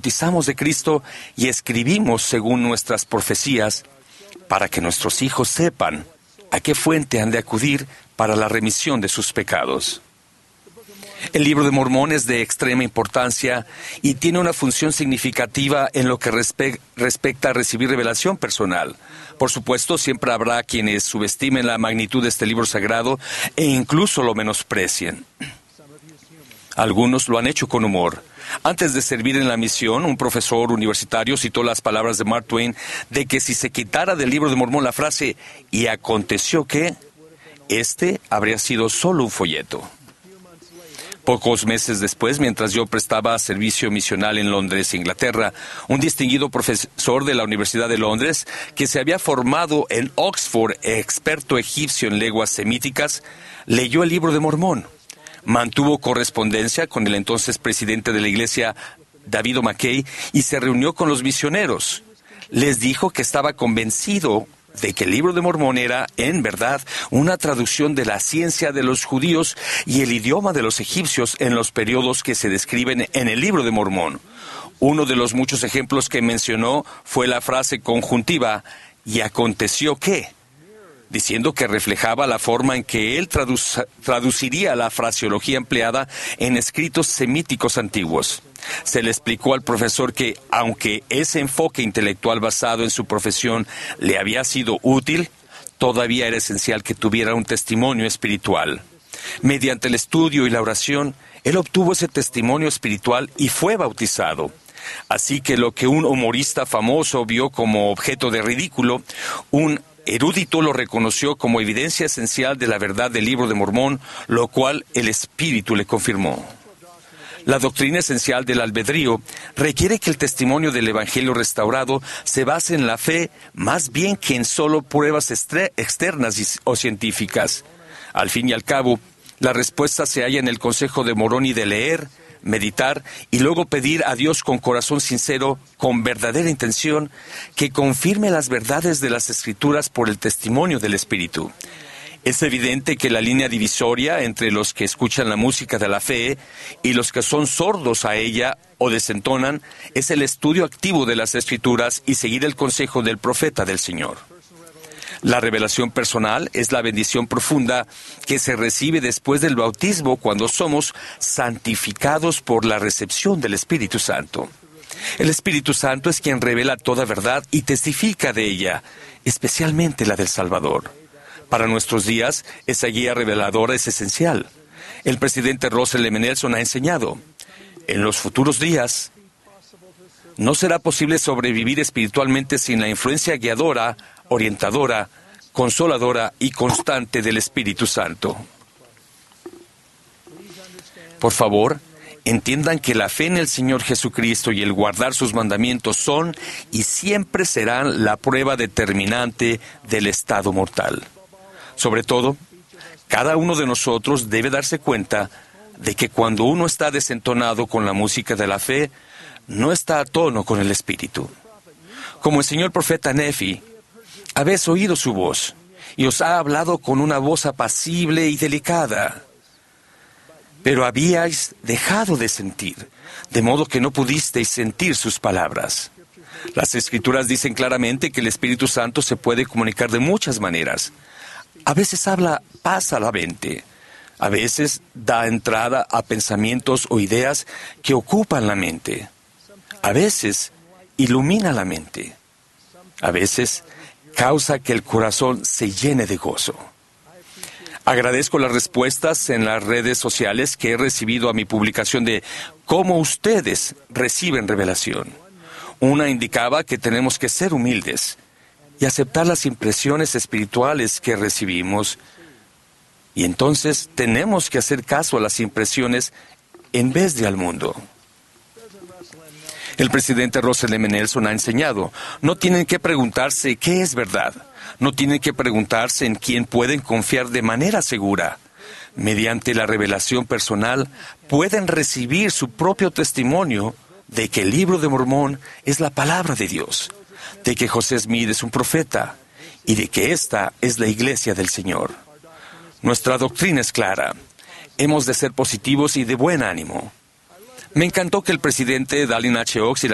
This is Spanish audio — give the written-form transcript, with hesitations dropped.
bautizamos de Cristo y escribimos según nuestras profecías para que nuestros hijos sepan a qué fuente han de acudir para la remisión de sus pecados. El Libro de Mormón es de extrema importancia y tiene una función significativa en lo que respecta a recibir revelación personal. Por supuesto, siempre habrá quienes subestimen la magnitud de este libro sagrado e incluso lo menosprecien. Algunos lo han hecho con humor. Antes de servir en la misión, un profesor universitario citó las palabras de Mark Twain de que si se quitara del Libro de Mormón la frase «y aconteció que», este habría sido solo un folleto. Pocos meses después, mientras yo prestaba servicio misional en Londres, Inglaterra, un distinguido profesor de la Universidad de Londres, que se había formado en Oxford, experto egipcio en lenguas semíticas, leyó el Libro de Mormón. Mantuvo correspondencia con el entonces presidente de la iglesia, David O'Mackey, y se reunió con los misioneros. Les dijo que estaba convencido de que el Libro de Mormón era, en verdad, una traducción de la ciencia de los judíos y el idioma de los egipcios en los periodos que se describen en el Libro de Mormón. Uno de los muchos ejemplos que mencionó fue la frase conjuntiva, «y aconteció que», diciendo que reflejaba la forma en que él traduciría la fraseología empleada en escritos semíticos antiguos. Se le explicó al profesor que, aunque ese enfoque intelectual basado en su profesión le había sido útil, todavía era esencial que tuviera un testimonio espiritual. Mediante el estudio y la oración, él obtuvo ese testimonio espiritual y fue bautizado. Así que lo que un humorista famoso vio como objeto de ridículo, un erudito lo reconoció como evidencia esencial de la verdad del Libro de Mormón, lo cual el Espíritu le confirmó. La doctrina esencial del albedrío requiere que el testimonio del Evangelio restaurado se base en la fe más bien que en solo pruebas externas o científicas. Al fin y al cabo, la respuesta se halla en el consejo de Moroni de leer, meditar y luego pedir a Dios con corazón sincero, con verdadera intención, que confirme las verdades de las Escrituras por el testimonio del Espíritu. Es evidente que la línea divisoria entre los que escuchan la música de la fe y los que son sordos a ella o desentonan es el estudio activo de las Escrituras y seguir el consejo del profeta del Señor. La revelación personal es la bendición profunda que se recibe después del bautismo cuando somos santificados por la recepción del Espíritu Santo. El Espíritu Santo es quien revela toda verdad y testifica de ella, especialmente la del Salvador. Para nuestros días, esa guía reveladora es esencial. El presidente Russell M. Nelson ha enseñado, en los futuros días, no será posible sobrevivir espiritualmente sin la influencia guiadora, orientadora, consoladora y constante del Espíritu Santo. Por favor, entiendan que la fe en el Señor Jesucristo y el guardar sus mandamientos son y siempre serán la prueba determinante del estado mortal. Sobre todo, cada uno de nosotros debe darse cuenta de que cuando uno está desentonado con la música de la fe, no está a tono con el Espíritu. Como enseñó el profeta Nefi, habéis oído su voz, y os ha hablado con una voz apacible y delicada. Pero habíais dejado de sentir, de modo que no pudisteis sentir sus palabras. Las Escrituras dicen claramente que el Espíritu Santo se puede comunicar de muchas maneras. A veces habla paz a la mente. A veces da entrada a pensamientos o ideas que ocupan la mente. A veces ilumina la mente. A veces causa que el corazón se llene de gozo. Agradezco las respuestas en las redes sociales que he recibido a mi publicación de cómo ustedes reciben revelación. Una indicaba que tenemos que ser humildes y aceptar las impresiones espirituales que recibimos. Y entonces tenemos que hacer caso a las impresiones en vez de al mundo. El presidente Russell M. Nelson ha enseñado, no tienen que preguntarse qué es verdad. No tienen que preguntarse en quién pueden confiar de manera segura. Mediante la revelación personal, pueden recibir su propio testimonio de que el Libro de Mormón es la palabra de Dios, de que José Smith es un profeta y de que esta es la iglesia del Señor. Nuestra doctrina es clara. Hemos de ser positivos y de buen ánimo. Me encantó que el presidente Dallin H. Oaks y